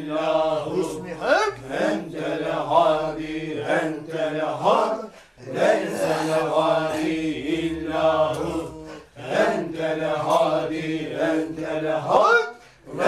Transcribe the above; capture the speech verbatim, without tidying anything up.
illahu. İsmi hak. Entel hadi, entel hak. Leysel hadi illahu. Entel hadi, entel hak.